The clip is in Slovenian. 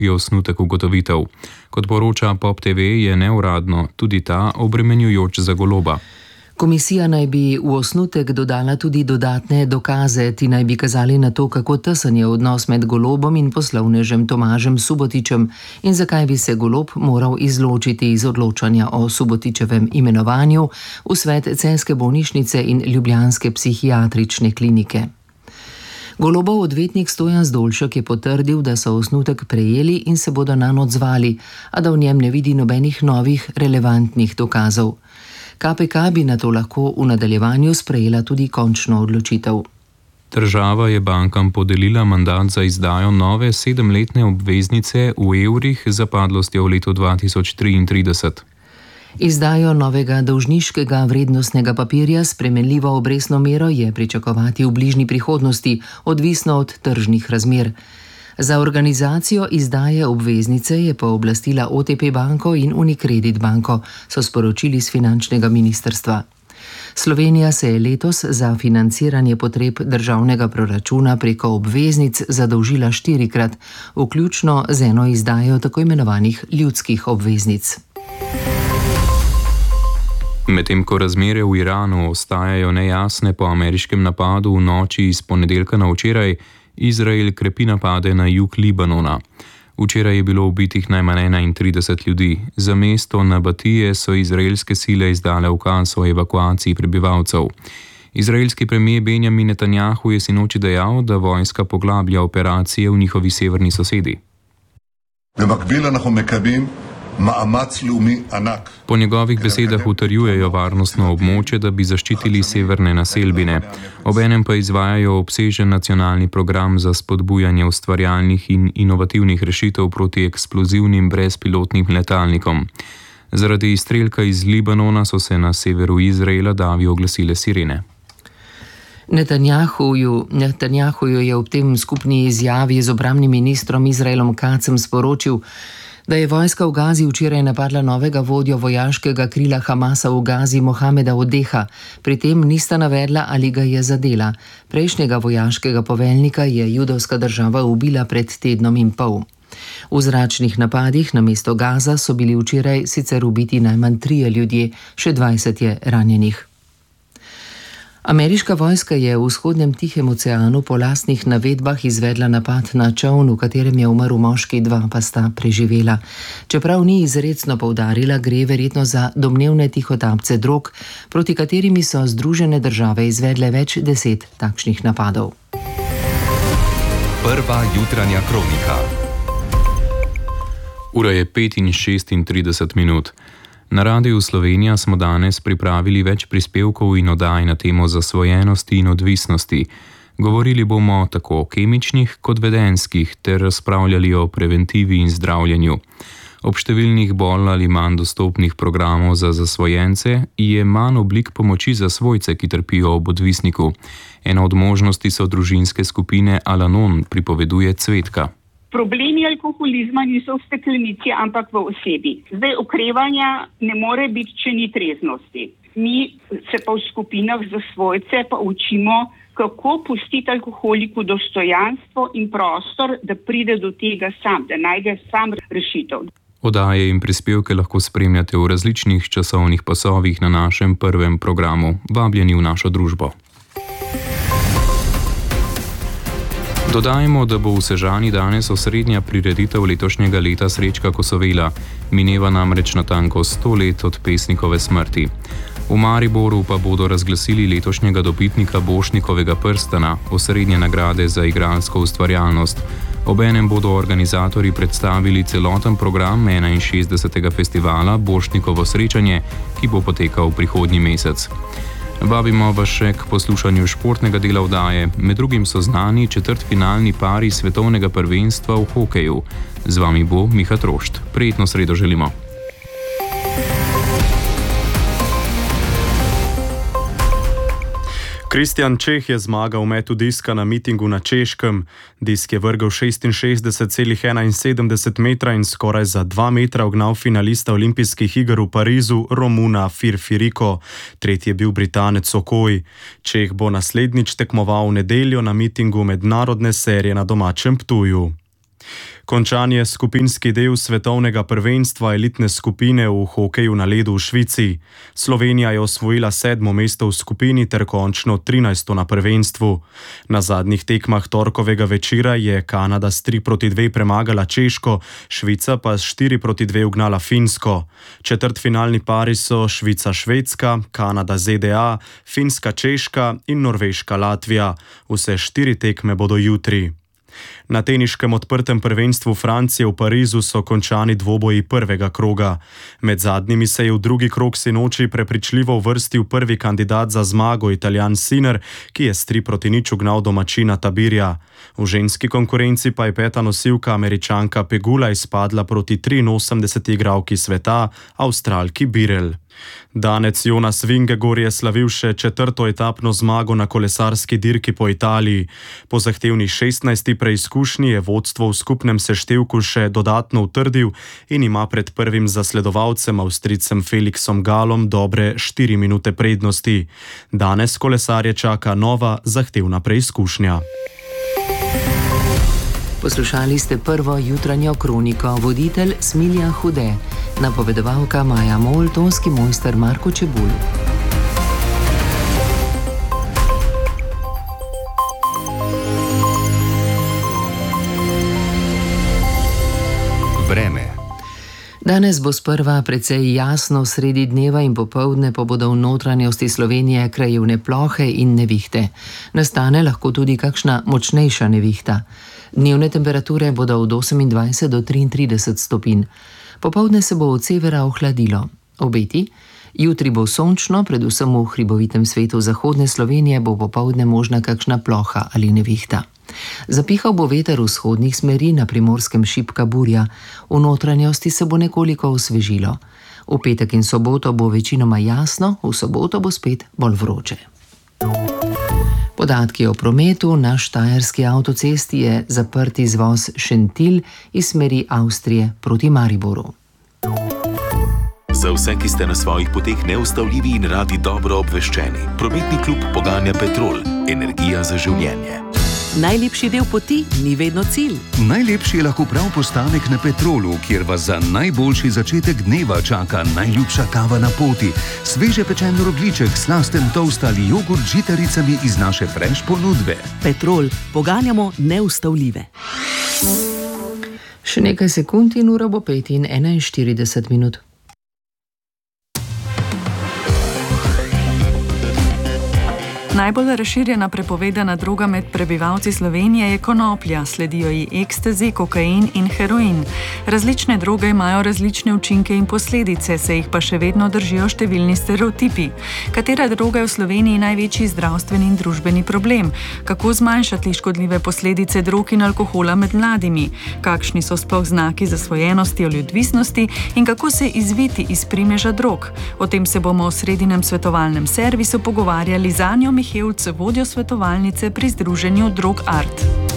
je osnutek ugotovitev. Kot poroča Pop TV, je neuradno tudi ta obremenjujoč za Goloba. Komisija naj bi v osnutek dodala tudi dodatne dokaze, ti naj bi kazali na to, kako tesen je odnos med Golobom in poslovnežem Tomažem Subotičem in zakaj bi se Golob moral izločiti iz odločanja o Subotičevem imenovanju v svet Celjske bolnišnice in ljubljanske psihiatrične klinike. Golobov odvetnik Stojan Zdolšek je potrdil, da so osnutek prejeli in se bodo nanj odzvali, a da v njem ne vidi nobenih novih relevantnih dokazov. KPK bi na to lahko v nadaljevanju sprejela tudi končno odločitev. Država je bankam podelila mandat za izdajo nove 7-letne obveznice v evrih z zapadlostjo v letu 2033. Izdajo novega dolžniškega vrednostnega papirja s spremenljivo obrestno mero je pričakovati v bližnji prihodnosti, odvisno od tržnih razmer. Za organizacijo izdaje obveznice je pooblastila OTP banko in Unicredit banko, so sporočili z finančnega ministrstva. Slovenija se je letos za financiranje potreb državnega proračuna preko obveznic zadolžila 4-krat, vključno z eno izdajo tako imenovanih ljudskih obveznic. Medtem ko razmere v Iranu ostajajo nejasne po ameriškem napadu v noči iz ponedeljka na včeraj, Izrael krepi napade na jug Libanona. Včeraj je bilo ubitih najmanj 31 ljudi. Za mesto Nabatije so izraelske sile izdale ukaz o evakuaciji prebivalcev. Izraelski premijer Benjamin Netanjahu je sinoči dejal, da vojska poglablja operacije v njihovi severni sosedi. Po njegovih besedah utrjujejo varnostno območje, da bi zaščitili severne naselbine. Obenem pa izvajajo obsežen nacionalni program za spodbujanje ustvarjalnih in inovativnih rešitev proti eksplozivnim brezpilotnim letalnikom. Zaradi izstrelka iz Libanona so se na severu Izraela davi oglasile sirene. Netanjahuju je ob tem skupni izjavi z obrambnim ministrom Izraelom Kacem sporočil, da je vojska v Gazi včeraj napadla novega vodjo vojaškega krila Hamasa v Gazi Mohameda Odeha. Pri tem nista navedla, ali ga je zadela. Prejšnjega vojaškega poveljnika je judovska država ubila pred tednom in pol. V zračnih napadih na mesto Gaza so bili včeraj sicer ubiti najmanj 3 ljudje, še 20 je ranjenih. Ameriška vojska je v vzhodnem Tihem oceanu po lastnih navedbah izvedla napad na čoln, v katerem je umrl moški, 2 pa sta preživela. Čeprav ni izrecno poudarila, gre verjetno za domnevne tihotapce drog, proti katerimi so Združene države izvedle več 10 takšnih napadov. Prva jutranja kronika. Ura je 5:36. Na Radiu Slovenija smo danes pripravili več prispevkov in oddaj na temo zasvojenosti in odvisnosti. Govorili bomo tako o kemičnih kot vedenjskih ter razpravljali o preventivi in zdravljenju. Ob številnih bolj ali manj dostopnih programov za zasvojence je manj oblik pomoči za svojce, ki trpijo ob odvisniku. Ena od možnosti so družinske skupine Al-Anon, pripoveduje Cvetka. Problemi alkoholizma niso v steklenici, ampak v osebi. Zdaj, okrevanja ne more biti, če ni treznosti. Mi se pa v skupinah za svojce pa učimo, kako pustiti alkoholiku dostojanstvo in prostor, da pride do tega sam, da najde sam rešitev. Oddaje in prispevke lahko spremljate v različnih časovnih pasovih na našem prvem programu. Vabljeni v našo družbo. Dodajmo, da bo v Sežani danes osrednja prireditev letošnjega leta Srečka Kosovela. Mineva namreč natanko 100 let od pesnikove smrti. V Mariboru pa bodo razglasili letošnjega dobitnika Borštnikovega prstana, osrednje nagrade za igralsko ustvarjalnost. Obenem bodo organizatorji predstavili celoten program 61. festivala Borštnikovo srečanje, ki bo potekal prihodnji mesec. Vabimo vas še k poslušanju športnega dela oddaje. Med drugim so znani četrtfinalni pari svetovnega prvenstva v hokeju. Z vami bo Miha Trošt. Prijetno sredo želimo. Kristjan Čeh je zmagal v metu diska na mitingu na Češkem. Disk je vrgel 66,71 metra in skoraj za 2 metra ugnal finalista olimpijskih iger v Parizu, Romuna Firfiriko. Tretji je bil Britanec Okoj. Čeh bo naslednjič tekmoval v nedeljo na mitingu mednarodne serije na domačem Ptuju. Končan je skupinski del svetovnega prvenstva elitne skupine v hokeju na ledu v Švici. Slovenija je osvojila 7. mesto v skupini ter končno 13. na prvenstvu. Na zadnjih tekmah torkovega večera je Kanada s 3-2 premagala Češko, Švica pa s 4-2 ugnala Finsko. Četrtfinalni pari so Švica-Švedska, Kanada-ZDA, Finska-Češka in Norveška-Latvija. Vse 4 tekme bodo jutri. Na teniškem odprtem prvenstvu Francije v Parizu so končani dvoboji prvega kroga. Med zadnjimi se je v drugi krog sinoči prepričljivo uvrstil prvi kandidat za zmago, Italijan Sinner, ki je s 3-0 ugnal domačina Tabirja. V ženski konkurenci pa je peta nosilka Američanka Pegula izpadla proti 83. igralki sveta, Avstralki Birel. Danec Jonas Vingegaard je slavil še 4. etapno zmago na kolesarski dirki po Italiji. Po zahtevni 16. preizkušnji je vodstvo v skupnem seštevku še dodatno utrdil in ima pred prvim zasledovalcem Avstrijcem Felixom Galom dobre 4 minute prednosti. Danes kolesarje čaka nova zahtevna preizkušnja. Poslušali ste prvo jutranjo kroniko, voditelj Smilja Hude, napovedovalka Maja Mol, tonski mojster Marko Čebulj. Vreme. Danes bo sprva precej jasno, sredi dneva in popoldne pa bodo v notranjosti Slovenije krajevne plohe in nevihte. Nastane lahko tudi kakšna močnejša nevihta. Dnevne temperature bodo od 28 do 33 stopinj. Popoldne se bo od severa ohladilo. Obeti: jutri bo sončno, predvsem v hribovitem svetu zahodne Slovenije bo popoldne možna kakšna ploha ali nevihta. Zapihal bo veter vzhodnih smeri, na Primorskem šibka burja. V notranjosti se bo nekoliko osvežilo. V petek in soboto bo večinoma jasno, v soboto bo spet bolj vroče. Podatki o prometu: na štajerski avtocesti je zaprt izvoz Šentilj iz smeri Avstrije proti Mariboru. Za vse, ki ste na svojih poteh neustavljivi in radi dobro obveščeni, prometni klub poganja Petrol, energija za življenje. Najlepši del poti ni vedno cilj. Najlepši je lahko prav postanek na Petrolu, kjer vas za najboljši začetek dneva čaka najljubša kava na poti, sveže pečen rogljiček, slasten toast ali jogurt z žitaricami iz naše fresh ponudbe. Petrol, poganjamo neustavljive. Še nekaj sekund in ura bo 5:41. Najbolj razširjena prepovedana droga med prebivalci Slovenije je konoplja, sledijo ji ekstazi, kokain in heroin. Različne droge imajo različne učinke in posledice, se jih pa še vedno držijo številni stereotipi. Katera droga je v Sloveniji največji zdravstveni in družbeni problem? Kako zmanjšati škodljive posledice drog in alkohola med mladimi? Kakšni so sploh znaki zasvojenosti ali odvisnosti in kako se izviti iz primeža drog? O tem se bomo v sredinem svetovalnem servisu pogovarjali z Anjo Mihevc, vodjo svetovalnice pri združenju Drog Art.